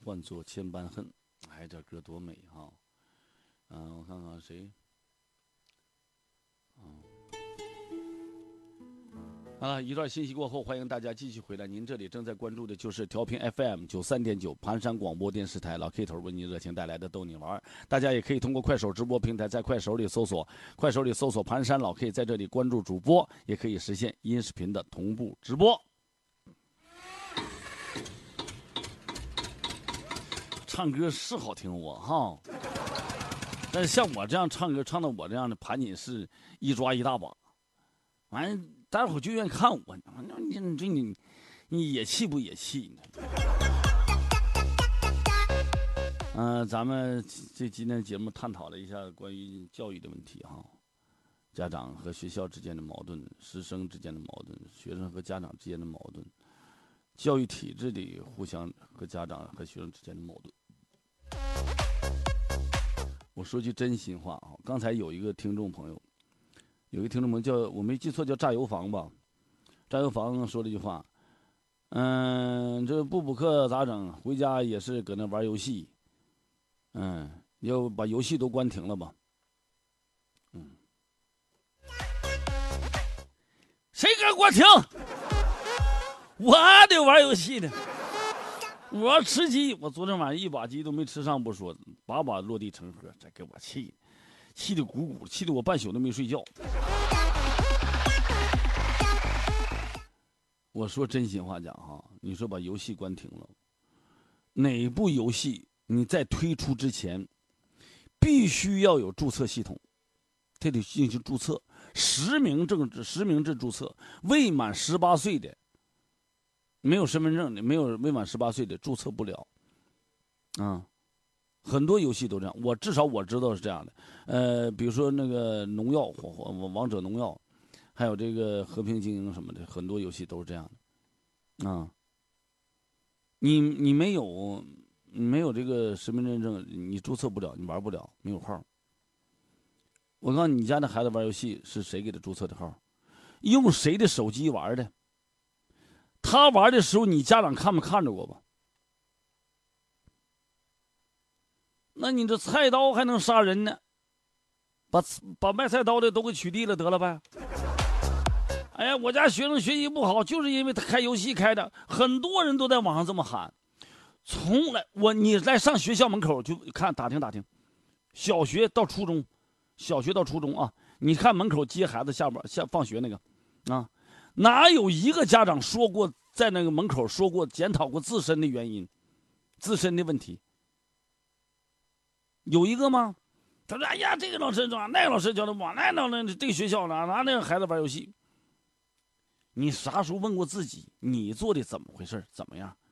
换作千般恨。哎，这歌多美哈！我看看谁。好了，一段信息过后，欢迎大家继续回来。您这里正在关注的就是调频 FM 93.9盘山广播电视台老 K 头为您热情带来的逗你玩。大家也可以通过快手直播平台，在快手里搜索盘山老 K， 在这里关注主播，也可以实现音视频的同步直播。唱歌是好听哈，但是像我这样唱歌，唱到我这样的盘锦是一抓一大把，完待会儿就愿意看我，你也气不也气？咱们今天节目探讨了一下关于教育的问题哈，家长和学校之间的矛盾，师生之间的矛盾，学生和家长之间的矛盾，教育体制里互相和家长和学生之间的矛盾。我说句真心话啊，刚才有一个听众朋友叫我没记错叫炸油房吧，炸油房说了一句话，这不补课咋整？回家也是搁那玩游戏，要把游戏都关停了吧？谁敢关停？我得玩游戏呢。我要吃鸡，我昨天晚上一把鸡都没吃上不说，把落地成盒，这给我气得鼓鼓，气得我半宿都没睡觉。我说真心话讲哈，你说把游戏关停了，哪部游戏你在推出之前必须要有注册系统，这得进行注册，实名制注册，未满18岁的。没有身份证的，没有未满18岁的注册不了，很多游戏都这样，至少我知道是这样的。比如说那个农药、王者农药，还有这个和平精英什么的，很多游戏都是这样的。你没有这个实名认证，你注册不了，你玩不了，没有号。我告诉你家的孩子玩游戏是谁给他注册的号？用谁的手机玩的？他玩的时候，你家长看没看着过吧？那你这菜刀还能杀人呢？把卖菜刀的都给取缔了得了呗。哎呀，我家学生学习不好，就是因为他开游戏开的，很多人都在网上这么喊。你来上学校门口就看打听，小学到初中啊，你看门口接孩子放学那个啊。哪有一个家长说过在那个门口说过检讨过自身的原因、自身的问题？有一个吗？他说：“哎呀，这个老师那个老师教的不好，这个学校拿那个孩子玩游戏。”你啥时候问过自己，你做的怎么回事？怎么样？